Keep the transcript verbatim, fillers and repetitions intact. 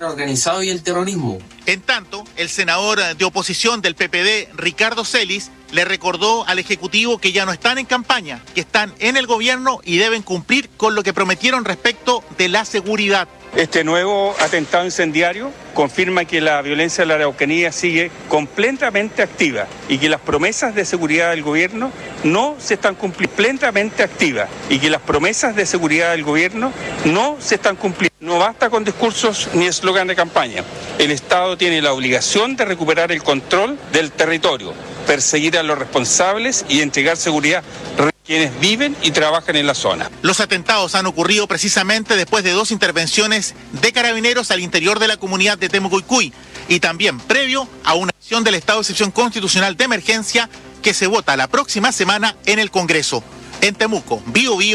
organizado y el terrorismo. En tanto, el senador de oposición del P P D, Ricardo Celis, le recordó al Ejecutivo que ya no están en campaña, que están en el gobierno y deben cumplir con lo que prometieron respecto de la seguridad. Este nuevo atentado incendiario confirma que la violencia de la Araucanía sigue completamente activa y que las promesas de seguridad del gobierno no se están cumpliendo. Plenamente activa y que las promesas de seguridad del gobierno no se están cumpliendo. No basta con discursos ni eslogan de campaña. El Estado tiene la obligación de recuperar el control del territorio, perseguir a los responsables y entregar seguridad a quienes viven y trabajan en la zona. Los atentados han ocurrido precisamente después de dos intervenciones de carabineros al interior de la comunidad de Temuco-Icui y también previo a una acción del estado de excepción constitucional de emergencia que se vota la próxima semana en el Congreso. En Temuco, Bío Bío.